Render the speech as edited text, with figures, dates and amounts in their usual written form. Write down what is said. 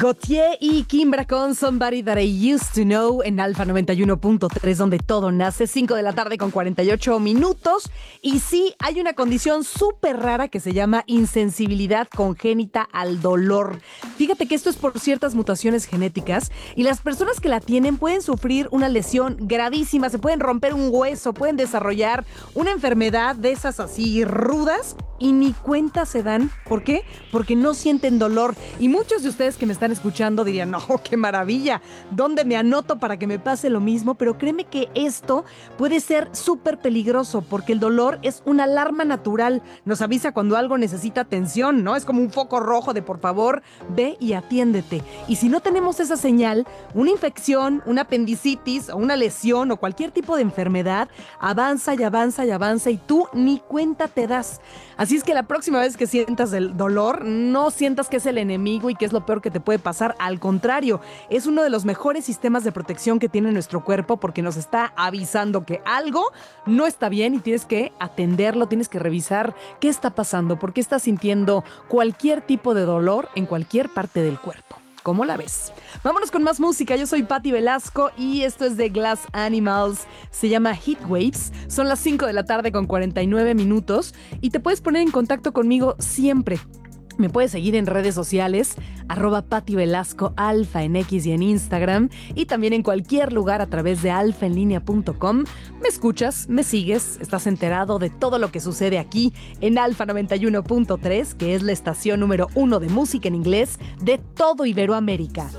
Gautier y Kimbra con Somebody That I Used to Know en Alfa 91.3, donde todo nace. 5 de la tarde con 48 minutos. Y sí, hay una condición súper rara que se llama insensibilidad congénita al dolor. Fíjate que esto es por ciertas mutaciones genéticas y las personas que la tienen pueden sufrir una lesión gravísima, se pueden romper un hueso, pueden desarrollar una enfermedad de esas así rudas y ni cuenta se dan. ¿Por qué? Porque no sienten dolor. Y muchos de ustedes que me están escuchando dirían, no, qué maravilla, ¿dónde me anoto para que me pase lo mismo? Pero créeme que esto puede ser súper peligroso porque el dolor es una alarma natural. Nos avisa cuando algo necesita atención, ¿no? Es como un foco rojo de por favor, ve y atiéndete. Y si no tenemos esa señal, una infección, una apendicitis o una lesión o cualquier tipo de enfermedad avanza y avanza y avanza y tú ni cuenta te das. Así es que la próxima vez que sientas el dolor, no sientas que es el enemigo y que es lo peor que te puede pasar. Al contrario, es uno de los mejores sistemas de protección que tiene nuestro cuerpo porque nos está avisando que algo no está bien y tienes que atenderlo, tienes que revisar qué está pasando, por qué estás sintiendo cualquier tipo de dolor en cualquier parte del cuerpo. ¿Cómo la ves? Vámonos con más música. Yo soy Patti Velasco y esto es de Glass Animals. Se llama Heatwaves. Son las 5 de la tarde con 49 minutos y te puedes poner en contacto conmigo siempre. Me puedes seguir en redes sociales, @PattiVelasco, Alfa en X y en Instagram, y también en cualquier lugar a través de alfaenlinea.com. Me escuchas, me sigues, estás enterado de todo lo que sucede aquí en Alfa 91.3, que es la estación número 1 de música en inglés de todo Iberoamérica.